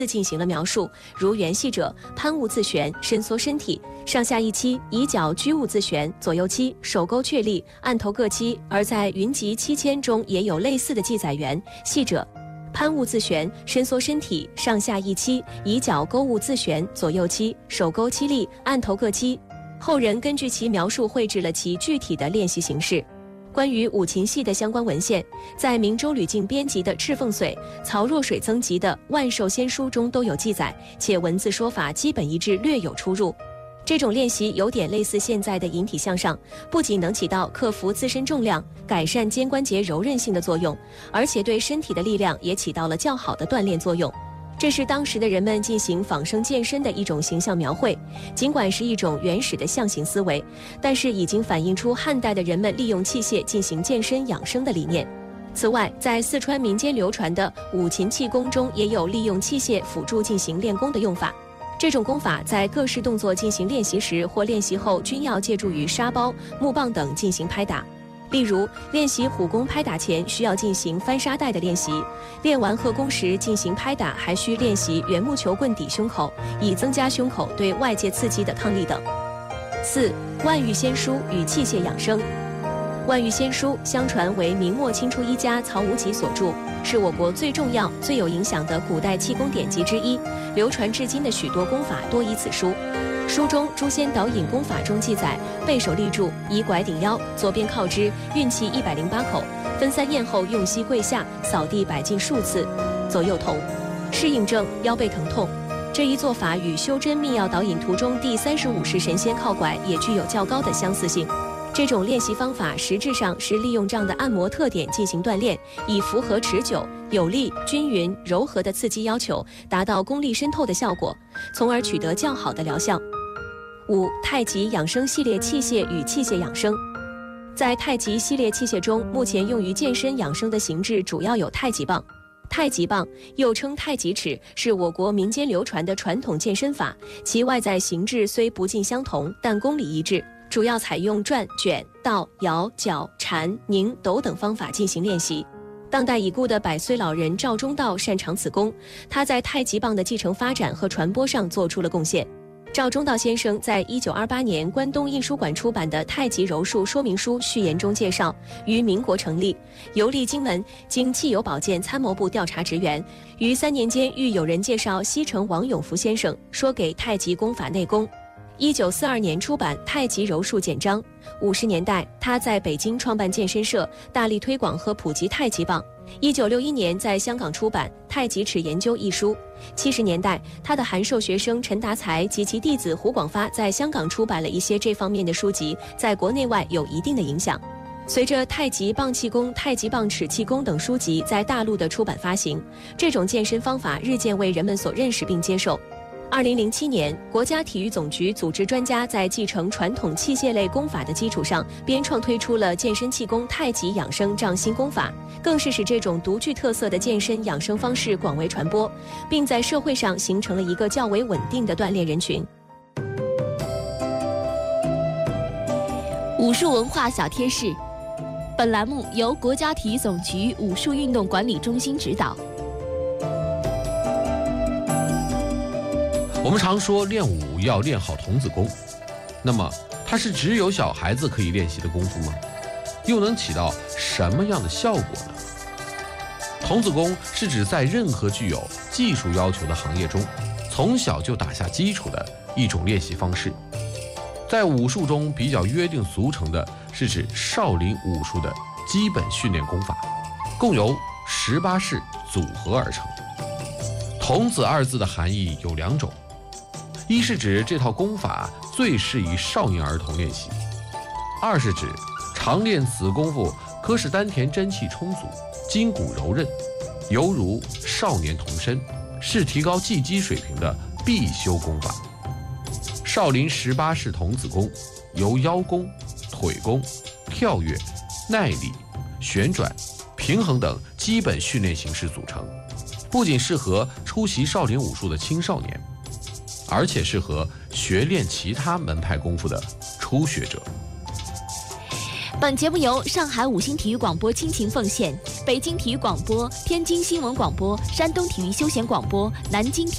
进行了描述，如元系者，攀物自旋，伸缩身体，上下一期，以脚居物自旋，左右期，手勾确立，按头各期。而在云集7000中也有类似的记载，元系者，攀物自旋，伸缩身体，上下一期，以脚勾物自旋，左右期，手勾期立，按头各期。后人根据其描述绘制了其具体的练习形式。关于五禽戏的相关文献，在明州吕敬编辑的《赤凤髓》、曹若水增集的《万寿仙书》中都有记载，且文字说法基本一致，略有出入。这种练习有点类似现在的引体向上，不仅能起到克服自身重量、改善肩关节柔韧性的作用，而且对身体的力量也起到了较好的锻炼作用。这是当时的人们进行仿生健身的一种形象描绘，尽管是一种原始的象形思维，但是已经反映出汉代的人们利用器械进行健身养生的理念。此外，在四川民间流传的五禽气功中，也有利用器械辅助进行练功的用法。这种功法在各式动作进行练习时或练习后，均要借助于沙包、木棒等进行拍打。例如，练习虎功拍打前需要进行翻沙袋的练习，练完鹤功时进行拍打还需练习圆木球棍抵胸口，以增加胸口对外界刺激的抗力等。4. 万玉仙书与器械养生。万玉仙书相传为明末清初医家曹无极所著，是我国最重要、最有影响的古代气功典籍之一，流传至今的许多功法多依此书。书中《诛仙导引功法》中记载，背手立柱，以拐顶腰，左边靠之，运气108口，分3咽后用膝跪下，扫地摆进数次，左右同，适应症腰背疼痛。这一做法与《修真秘要导引图》中第35式神仙靠拐也具有较高的相似性。这种练习方法实质上是利用这样的按摩特点进行锻炼，以符合持久、有力、均匀、柔和的刺激要求，达到功力深透的效果，从而取得较好的疗效。5. 太极养生系列器械与器械养生。在太极系列器械中，目前用于健身养生的形制主要有太极棒。太极棒又称太极尺，是我国民间流传的传统健身法，其外在形制虽不尽相同，但功理一致，主要采用转、卷、倒、摇、绞、缠、拧、抖等方法进行练习。当代已故的100岁老人赵忠道擅长此功，他在太极棒的继承发展和传播上做出了贡献。赵忠道先生在1928年关东印书馆出版的《太极柔术说明书》序言中介绍，于民国成立，游历荆门，经汽油保健参谋部调查职员，于3年间遇有人介绍西城王永福先生，说给太极功法内功。1942年出版《太极柔术简章》。50年代，他在北京创办健身社，大力推广和普及太极棒。1961年在香港出版《太极尺研究》一书。70年代，他的函授学生陈达才及其弟子胡广发在香港出版了一些这方面的书籍，在国内外有一定的影响。随着太极棒气功、太极棒尺气功等书籍在大陆的出版发行，这种健身方法日渐为人们所认识并接受。2007年，国家体育总局组织专家在继承传统器械类功法的基础上，编创推出了健身气功太极养生这样新功法，更是使这种独具特色的健身养生方式广为传播，并在社会上形成了一个较为稳定的锻炼人群。 武术文化小贴士，本栏目由国家体育总局武术运动管理中心指导。 我们常说练武要练好童子功，那么它是只有小孩子可以练习的功夫吗？又能起到什么样的效果呢？童子功是指在任何具有技术要求的行业中，从小就打下基础的一种练习方式。在武术中比较约定俗成的是指少林武术的基本训练功法，共由18式组合而成。童子2字的含义有2种，一是指这套功法最适宜少年儿童练习，二是指常练此功夫可使丹田真气充足，筋骨柔韧，犹如少年童身，是提高技击水平的必修功法。少林18式童子功由腰功、腿功、跳跃、耐力、旋转、平衡等基本训练形式组成，不仅适合出习少林武术的青少年，而且适合学练其他门派功夫的初学者。 本节目由上海5星体育广播倾情奉献，北京体育广播、天津新闻广播、山东体育休闲广播、南京体